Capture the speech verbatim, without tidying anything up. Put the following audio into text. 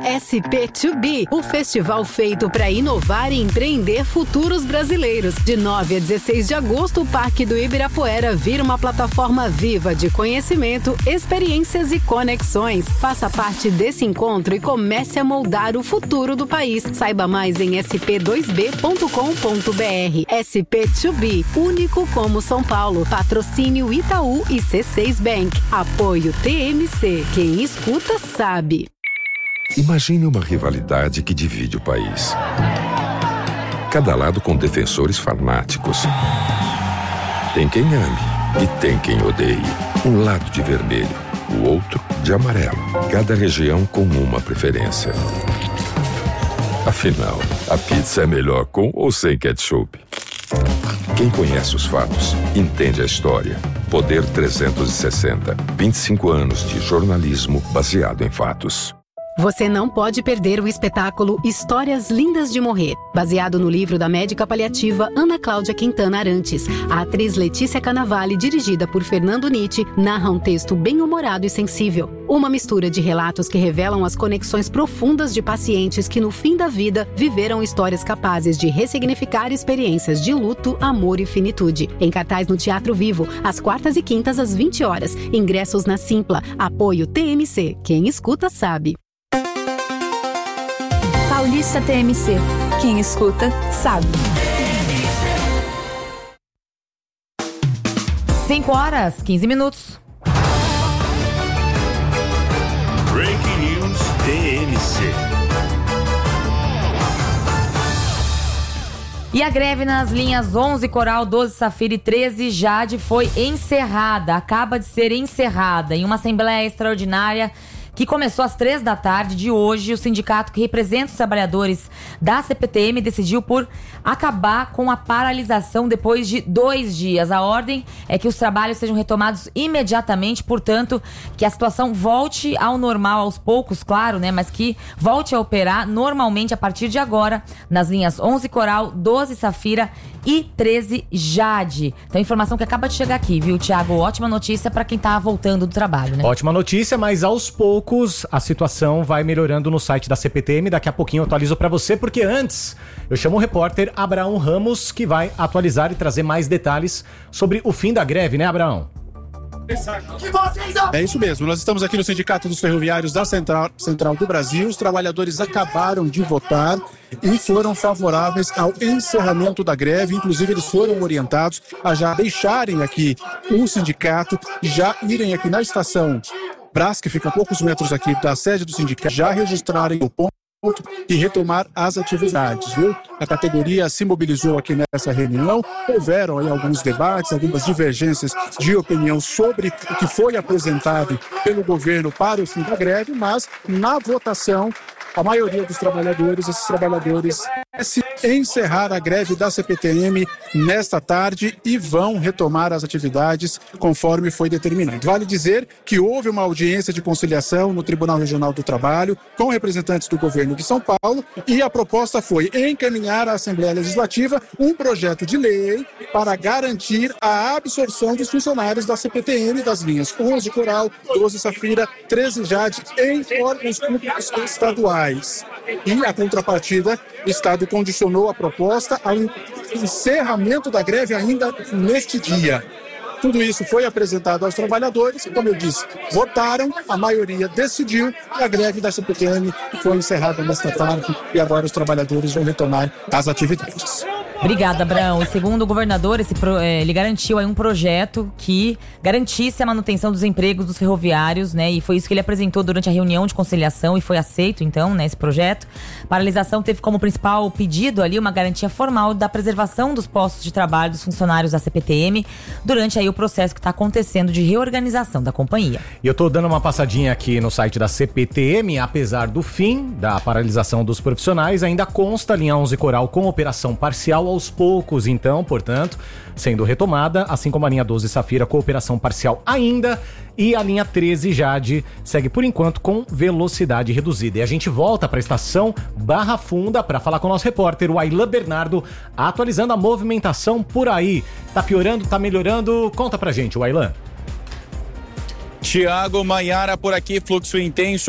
S P dois B, o festival feito para inovar e empreender futuros brasileiros. De nove a dezesseis de agosto, o Parque do Ibirapuera vira uma plataforma viva de conhecimento, experiências e conexões. Faça parte desse encontro e comece a moldar o futuro do país. Saiba mais em s p dois b ponto com ponto b r. S P dois B, único como São Paulo. Patrocínio Itaú e C seis Bank. Apoio T M C. Quem escuta sabe. Imagine uma rivalidade que divide o país. Cada lado com defensores fanáticos. Tem quem ame e tem quem odeie. Um lado de vermelho, o outro de amarelo. Cada região com uma preferência. Afinal, a pizza é melhor com ou sem ketchup? Quem conhece os fatos, entende a história. Poder trezentos e sessenta. vinte e cinco anos de jornalismo baseado em fatos. Você não pode perder o espetáculo Histórias Lindas de Morrer, baseado no livro da médica paliativa Ana Cláudia Quintana Arantes. A atriz Letícia Cannavale, dirigida por Fernando Nitti, narra um texto bem-humorado e sensível. Uma mistura de relatos que revelam as conexões profundas de pacientes que, no fim da vida, viveram histórias capazes de ressignificar experiências de luto, amor e finitude. Em cartaz no Teatro Vivo, às quartas e quintas às vinte horas. Ingressos na Simpla. Apoio T M C. Quem escuta sabe. Paulista T M C. Quem escuta, sabe. cinco horas, quinze minutos. Breaking News T M C. E a greve nas linhas onze Coral, doze Safira e treze Jade foi encerrada. Acaba de ser encerrada em uma assembleia extraordinária que começou às três da tarde de hoje. O sindicato que representa os trabalhadores da C P T M decidiu por acabar com a paralisação depois de dois dias. A ordem é que os trabalhos sejam retomados imediatamente, portanto, que a situação volte ao normal aos poucos, claro, né? Mas que volte a operar normalmente a partir de agora nas linhas onze Coral, doze Safira e treze Jade. Então, informação que acaba de chegar aqui, viu, Thiago? Ótima notícia para quem tá voltando do trabalho, né? Ótima notícia, mas aos poucos a situação vai melhorando no site da C P T M. Daqui a pouquinho eu atualizo pra você, porque antes eu chamo o repórter Abraão Ramos, que vai atualizar e trazer mais detalhes sobre o fim da greve, né, Abraão? É isso mesmo, nós estamos aqui no Sindicato dos Ferroviários da Central, Central do Brasil. Os trabalhadores acabaram de votar e foram favoráveis ao encerramento da greve. Inclusive, eles foram orientados a já deixarem aqui o sindicato, já irem aqui na estação Brás, que fica a poucos metros aqui da sede do sindicato, já registrarem o ponto e retomar as atividades, viu? A categoria se mobilizou aqui nessa reunião. Houveram aí alguns debates, algumas divergências de opinião sobre o que foi apresentado pelo governo para o fim da greve, mas na votação, a maioria dos trabalhadores, esses trabalhadores, se encerrar a greve da C P T M nesta tarde e vão retomar as atividades conforme foi determinado. Vale dizer que houve uma audiência de conciliação no Tribunal Regional do Trabalho com representantes do governo de São Paulo e a proposta foi encaminhar à Assembleia Legislativa um projeto de lei para garantir a absorção dos funcionários da C P T M das linhas onze Coral, doze Safira, treze Jade em órgãos públicos estaduais. E a contrapartida, o Estado condicionou a proposta ao encerramento da greve ainda neste dia. Tudo isso foi apresentado aos trabalhadores, como eu disse, votaram, a maioria decidiu e a greve da C P T M foi encerrada nesta tarde e agora os trabalhadores vão retomar as atividades. Obrigada, Abraão. E segundo o governador, esse pro, é, ele garantiu aí um projeto que garantisse a manutenção dos empregos dos ferroviários, né? E foi isso que ele apresentou durante a reunião de conciliação e foi aceito, então, né, esse projeto. A paralisação teve como principal pedido ali uma garantia formal da preservação dos postos de trabalho dos funcionários da C P T M durante aí o processo que está acontecendo de reorganização da companhia. E eu tô dando uma passadinha aqui no site da C P T M, apesar do fim da paralisação dos profissionais, ainda consta a linha onze Coral com operação parcial aos poucos, então, portanto, sendo retomada, assim como a linha doze Safira com operação parcial ainda, e a linha treze Jade segue por enquanto com velocidade reduzida. E a gente volta para a estação Barra Funda para falar com o nosso repórter, o Aylan Bernardo, atualizando a movimentação por aí. Tá piorando, tá melhorando? Conta pra gente, o Aylan. Tiago, Maiara por aqui, fluxo intenso